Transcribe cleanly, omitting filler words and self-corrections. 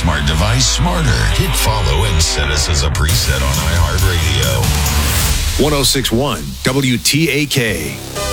smart device smarter. Hit follow and set us as a preset on iHeartRadio. 1061 WTAK.